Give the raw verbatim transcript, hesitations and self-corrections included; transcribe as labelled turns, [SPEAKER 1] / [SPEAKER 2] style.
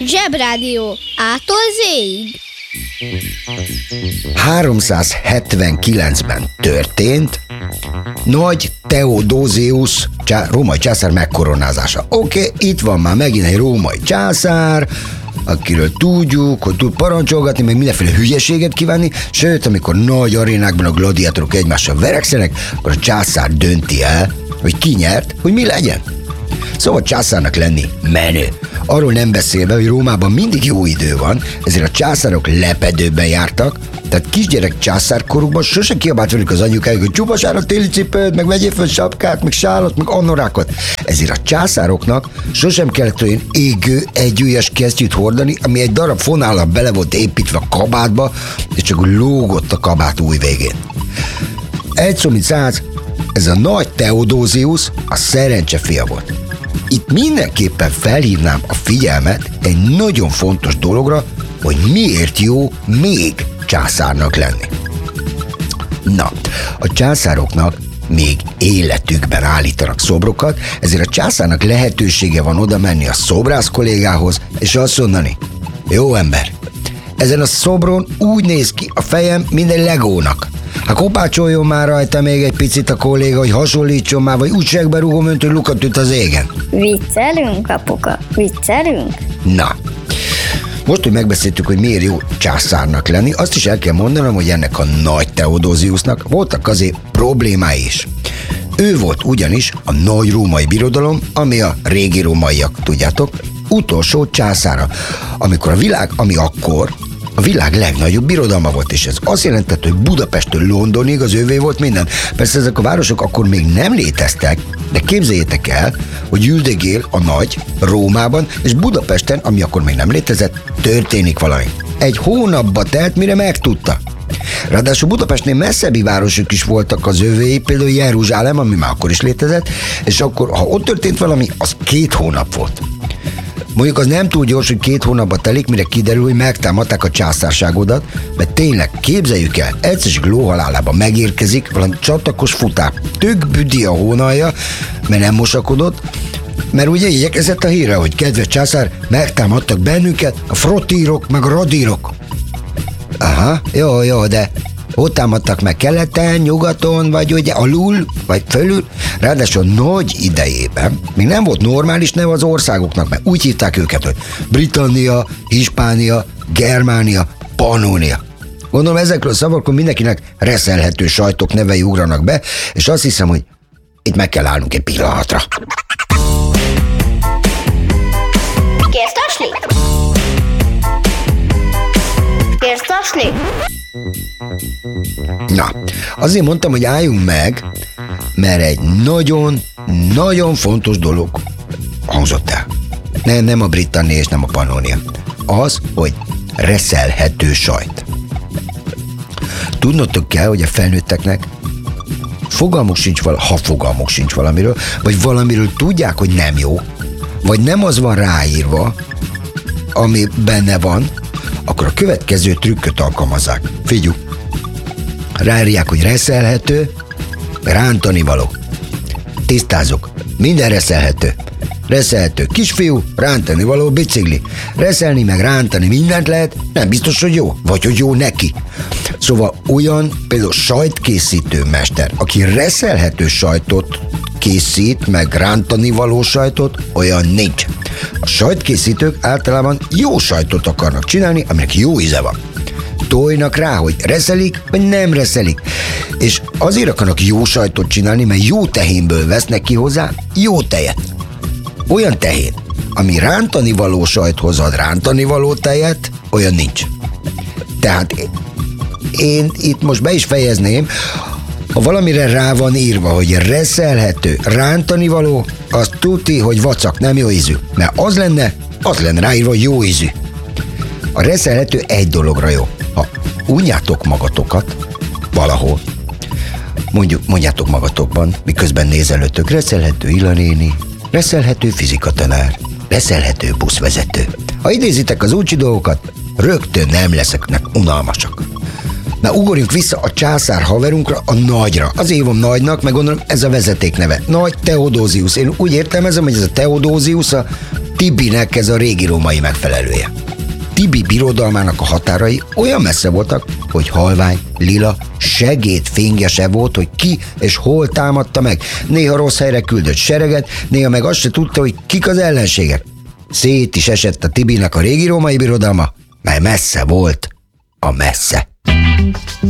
[SPEAKER 1] Zsebrádió A-tól Z-ig.
[SPEAKER 2] háromszázhetvenkilencben történt Nagy Theodosius csá- római császár megkoronázása. Oké, okay, itt van már megint egy római császár, akiről tudjuk, hogy tud parancsolgatni, meg mindenféle hülyeséget kívánni, sőt, amikor nagy arénákban a gladiátorok egymással verekszenek, akkor a császár dönti el, hogy ki nyert, hogy mi legyen. Szóval császárnak lenni menő. Arról nem beszélve, hogy Rómában mindig jó idő van, ezért a császárok lepedőben jártak, tehát kisgyerek császárkorukban sose kiabált velük az anyukájuk, hogy csupasár a téli cipőd, meg vegyél föl sapkát, meg sálat, meg anorákot. Ezért a császároknak sosem kellett olyan égő, együlyes kesztyűt hordani, ami egy darab fonállal bele volt építve a kabátba, és csak lógott a kabát új végén. Egy szó mint száz, ez a Nagy Theodosius a szerencse fia volt. Itt mindenképpen felhívnám a figyelmet egy nagyon fontos dologra, hogy miért jó még császárnak lenni. Na, a császároknak még életükben állítanak szobrokat, ezért a császárnak lehetősége van oda menni a szobrász kollégához, és azt mondani: jó ember, ezen a szobron úgy néz ki a fejem, mint egy legónak. Hát kopácsoljon már rajta még egy picit a kolléga, hogy hasonlítson már, vagy úgy segbe rúgom önt, hogy lukat üt az égen.
[SPEAKER 3] Viccelünk, apuka? Viccelünk?
[SPEAKER 2] Na, most, hogy megbeszéltük, hogy miért jó császárnak lenni, azt is el kell mondanom, hogy ennek a Nagy Theodosiusnak voltak azért problémái is. Ő volt ugyanis a nagy római birodalom, ami a régi rómaiak, tudjátok, utolsó császára, amikor a világ, ami akkor a világ legnagyobb birodalma volt, és ez azt jelentett, hogy Budapesttől Londonig az övé volt minden. Persze ezek a városok akkor még nem léteztek, de képzeljétek el, hogy üldögél a nagy Rómában, és Budapesten, ami akkor még nem létezett, történik valami. Egy hónapba telt, mire megtudta. Ráadásul Budapestnél messzebbi városok is voltak az övéi, például Jeruzsálem, ami már akkor is létezett, és akkor, ha ott történt valami, az két hónap volt. Mondjuk az nem túl gyors, hogy két hónapba telik, mire kiderül, hogy megtámadták a császárságodat, mert tényleg képzeljük el, egyszer csak lóhalálában megérkezik valami csatakos futár, tök büdi a hónalja, mert nem mosakodott, mert ugye igyekezett a hírre, hogy kedves császár, megtámadtak bennünket a frottírok, meg a radírok. Aha, jó, jó, de ott támadtak meg keleten, nyugaton, vagy ugye alul, vagy fölül. Ráadásul nagy idejében még nem volt normális neve az országoknak, mert úgy hívták őket, hogy Britannia, Hispánia, Germánia, Pannónia. Gondolom ezekről a szavakról mindenkinek reszelhető sajtok nevei ugranak be, és azt hiszem, hogy itt meg kell állnunk egy pillanatra.
[SPEAKER 3] Kérsz taslit? Kérsz taslit?
[SPEAKER 2] Na, azért mondtam, hogy álljunk meg, mert egy nagyon, nagyon fontos dolog hangzott el. Nem, nem a Britannia és nem a Pannónia. Az, hogy reszelhető sajt. Tudnotok kell, hogy a felnőtteknek fogalmuk sincs vala, ha fogalmuk sincs valamiről, vagy valamiről tudják, hogy nem jó, vagy nem az van ráírva, ami benne van, akkor a következő trükköt alkalmazzák. Figyelj! Ráírják, hogy reszelhető, rántani való. Tisztázok. Minden reszelhető. Reszelhető kisfiú, rántani való bicikli. Reszelni meg rántani mindent lehet, nem biztos, hogy jó, vagy hogy jó neki. Szóval olyan például sajtkészítő mester, aki reszelhető sajtot készít, meg rántani való sajtot, olyan nincs. A sajtkészítők általában jó sajtot akarnak csinálni, aminek jó íze van. Tojnak rá, hogy reszelik, vagy nem reszelik. És azért akarnak jó sajtot csinálni, mert jó tehénből vesznek ki hozzá jó tejet. Olyan tehén, ami rántani való sajthoz ad rántani való tejet, olyan nincs. Tehát én itt most be is fejezném, ha valamire rá van írva, hogy reszelhető, rántani való, az tuti, hogy vacak, nem jó ízű. Mert az lenne, az lenne ráírva, hogy jó ízű. A reszelhető egy dologra jó. Ha unjátok magatokat valahol, mondjuk, mondjátok magatokban, miközben nézelőtök, reszelhető Ilanéni, reszelhető fizikatanár, reszelhető buszvezető. Ha idézitek az úcsi dolgokat, rögtön nem leszeknek unalmasak. Na, ugorjunk vissza a császár haverunkra, a nagyra. Az évom nagynak, meg gondolom ez a vezeték neve. Nagy Theodosius. Én úgy értelmezem, hogy ez a Theodosius a Tibinek ez a régi római megfelelője. Tibi birodalmának a határai olyan messze voltak, hogy halvány, lila, segédfénye se volt, hogy ki és hol támadta meg. Néha rossz helyre küldött sereget, néha meg azt se tudta, hogy kik az ellenségek. Szét is esett a Tibinek a régi római birodalma, mely messze volt a messze.